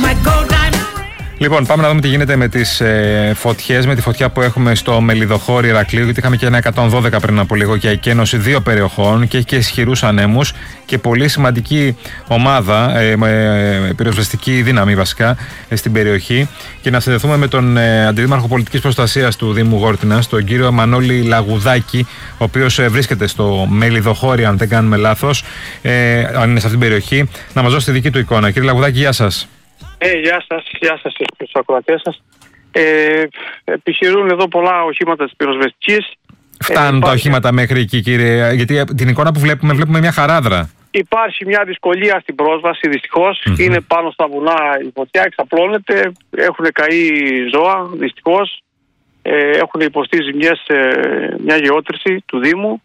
Λοιπόν, πάμε να δούμε τι γίνεται με τις φωτιές, με τη φωτιά που έχουμε στο Μελιδοχώρι Ηρακλείου, γιατί είχαμε και ένα 112 πριν από λίγο για εκένωση 2 περιοχών και έχει και ισχυρούς ανέμους και πολύ σημαντική ομάδα, πυροσβεστική δύναμη βασικά, στην περιοχή. Και να συνδεθούμε με τον Αντιδήμαρχο Πολιτικής Προστασίας του Δήμου Γόρτινας, τον κύριο Μανώλη Λαγουδάκη, ο οποίος βρίσκεται στο Μελιδοχώρι, αν δεν κάνουμε λάθος, αν είναι σε αυτήν την περιοχή, να μας δώσει τη δική του εικόνα. Κύριε Λαγουδάκη, γεια σας. Γεια σας και στους ακροατές σας. Επιχειρούν εδώ πολλά οχήματα της πυροσβεστικής. Φτάνουν τα οχήματα μέχρι εκεί, κύριε? Γιατί την εικόνα που βλέπουμε μια χαράδρα. Υπάρχει μια δυσκολία στην πρόσβαση, δυστυχώς. Είναι πάνω στα βουνά η φωτιά, εξαπλώνεται. Έχουν καεί ζώα, δυστυχώς. Έχουν υποστεί ζημιές μια γεώτρηση του Δήμου.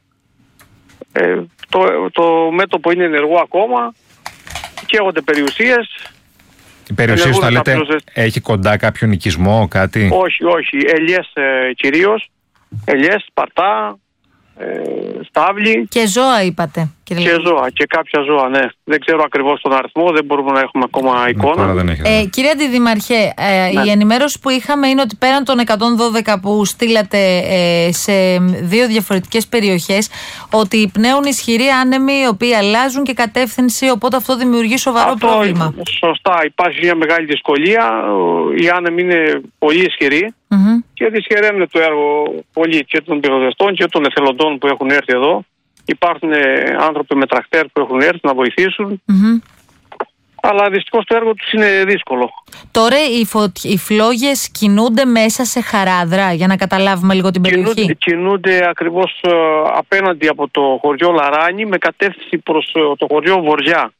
Το μέτωπο είναι ενεργό ακόμα. Καίγονται περιουσίες. Οι περιουσίες, θα λέτε, έχει κοντά κάποιον οικισμό, κάτι? Όχι. Ελιές κυρίως. Ελιές, Σπαρτά, Στάβλη. Και ζώα είπατε, κύριε? Και ζώα, και κάποια ζώα, ναι. Δεν ξέρω ακριβώς τον αριθμό, δεν μπορούμε να έχουμε ακόμα εικόνα. Κύριε Αντιδημαρχέ, ναι. Η ενημέρωση που είχαμε είναι ότι πέραν των 112 που στείλατε σε 2 διαφορετικές περιοχές, ότι πνέουν ισχυροί άνεμοι οι οποίοι αλλάζουν και κατεύθυνση, οπότε αυτό δημιουργεί σοβαρό πρόβλημα. Σωστά, υπάρχει μια μεγάλη δυσκολία. Οι άνεμοι είναι πολύ ισχυροί. Και δυσχεραίνουν το έργο πολύ και των πυροσβεστών και των εθελοντών που έχουν έρθει εδώ. Υπάρχουν άνθρωποι με τρακτέρ που έχουν έρθει να βοηθήσουν. Αλλά δυστυχώς το έργο τους είναι δύσκολο. Τώρα οι φλόγες κινούνται μέσα σε χαράδρα, για να καταλάβουμε λίγο την περιοχή. Κινούνται ακριβώς απέναντι από το χωριό Λαράνι με κατεύθυνση προς το χωριό Βοριά.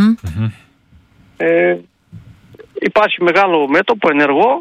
Υπάρχει μεγάλο μέτωπο ενεργό.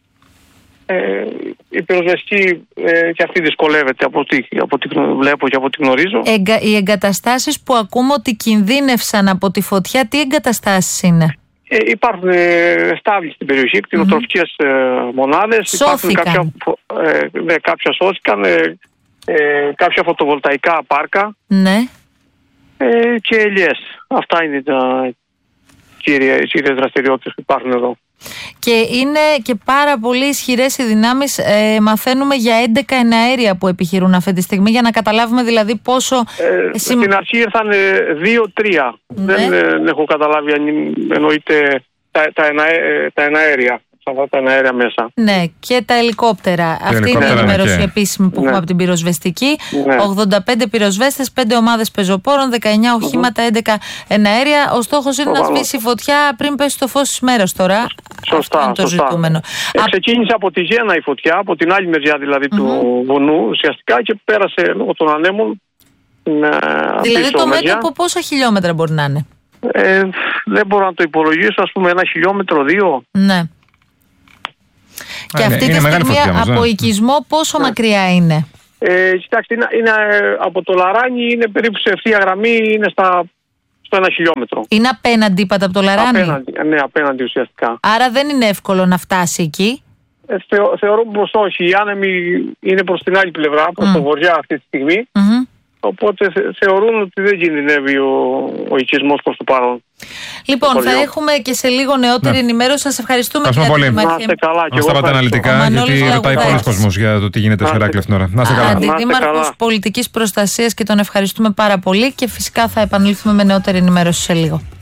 Η πυροσβεστική και αυτή δυσκολεύεται από ό,τι βλέπω και από ό,τι γνωρίζω. Οι εγκαταστάσεις που ακούμε ότι κινδύνευσαν από τη φωτιά, τι εγκαταστάσεις είναι? Υπάρχουν στάβλοι στην περιοχή, κτηνοτροφικές μονάδες. Σώθηκαν. Κάποια σώθηκαν, κάποια φωτοβολταϊκά πάρκα. Ναι. Και ελιές. Αυτά είναι τα κύριες δραστηριότητες που υπάρχουν εδώ. Και είναι και πάρα πολύ ισχυρές οι δυνάμεις. Μαθαίνουμε για 11 εναέρια που επιχειρούν αυτή τη στιγμή, για να καταλάβουμε δηλαδή πόσο... Στην αρχή ήρθαν 2-3. Ναι. Δεν έχω καταλάβει αν εννοείται τα εναέρια. Τα εναέρια μέσα. Ναι, και τα ελικόπτερα. Αυτή είναι η ενημέρωση επίσημη που έχουμε από την πυροσβεστική. 85 πυροσβέστες, 5 ομάδες πεζοπόρων, 19 οχήματα, 11 εναέρια. Ο στόχος είναι να σβήσει η φωτιά πριν πέσει το φως της μέρας τώρα. Σωστά. Αυτό είναι το ζητούμενο. Ξεκίνησε από τη Γένα η φωτιά, από την άλλη μεριά δηλαδή του βουνού ουσιαστικά, και πέρασε λόγω των ανέμων. Δηλαδή το μέτωπο πόσα χιλιόμετρα μπορεί να είναι? Δεν μπορώ να το υπολογίσω, ας πούμε 1 χιλιόμετρο, 2. Ναι. Και αυτή τη στιγμή από οικισμό πόσο μακριά είναι? Κοιτάξτε, είναι από το Λαράνι, είναι περίπου σε ευθεία γραμμή, είναι στο 1 χιλιόμετρο. Είναι απέναντι, είπατε, από το Λαράνι? Ναι, απέναντι ουσιαστικά. Άρα δεν είναι εύκολο να φτάσει εκεί? Θεωρώ πως όχι. Οι άνεμοι είναι προς την άλλη πλευρά, προς το βοριά αυτή τη στιγμή. Οπότε θεωρούν ότι δεν κινδυνεύει ο οικισμός προς το παρόν. Λοιπόν, θα έχουμε και σε λίγο νεότερη ενημέρωση. Σας ευχαριστούμε πολύ. Να είστε καλά. Να σταματάτε αναλυτικά, γιατί ρωτάει πολλοί κόσμος για το τι γίνεται στο Ηράκλειο αυτήν την ώρα. Να είστε καλά. Αντιδήμαρχος Πολιτικής Προστασίας, και τον ευχαριστούμε πάρα πολύ. Και φυσικά θα επανέλθουμε με νεότερη ενημέρωση σε λίγο.